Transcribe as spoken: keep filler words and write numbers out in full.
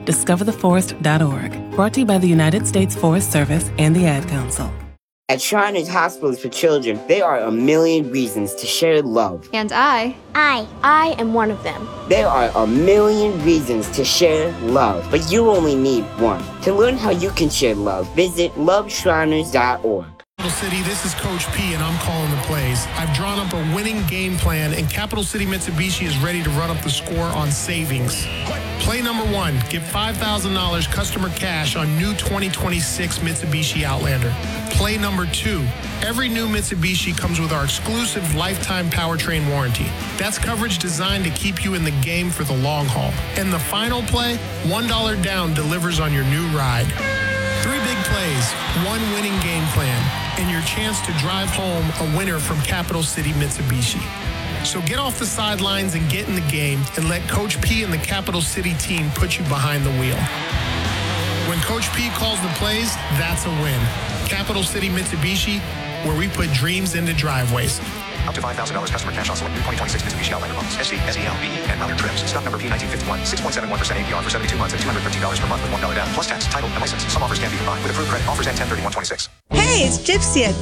discover the forest dot org. Brought to you by the United States Forest Service and the Ad Council. At Shriners Hospitals for Children, there are a million reasons to share love. And I, I, I am one of them. There are a million reasons to share love, but you only need one. To learn how you can share love, visit love shriners dot org. Capital City, this is Coach P, and I'm calling the plays. I've drawn up a winning game plan, and Capital City Mitsubishi is ready to run up the score on savings. Play number one, get five thousand dollars customer cash on new twenty twenty-six Mitsubishi Outlander. Play number two, every new Mitsubishi comes with our exclusive lifetime powertrain warranty. That's coverage designed to keep you in the game for the long haul. And the final play, one dollar down delivers on your new ride. Three big plays, one winning game plan, and your chance to drive home a winner from Capital City Mitsubishi. So get off the sidelines and get in the game and let Coach P and the Capital City team put you behind the wheel. When Coach P calls the plays, that's a win. Capital City Mitsubishi, where we put dreams into driveways. Up to five thousand dollars customer cash on select new twenty twenty-six Mitsubishi Outlander models. S C, S E L, B E, and other trims. Stock number P nineteen fifty-one, six point seven one percent A P R for seventy-two months at two hundred thirteen dollars per month with one dollar down. Plus tax, title, and license. Some offers can be combined with approved credit. Offers end ten thirty-one twenty-six. Hey, it's Gypsy at